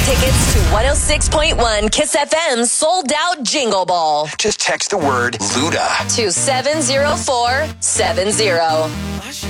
Tickets to 106.1 Kiss FM sold out Jingle Ball Just text the word Luda to 70470.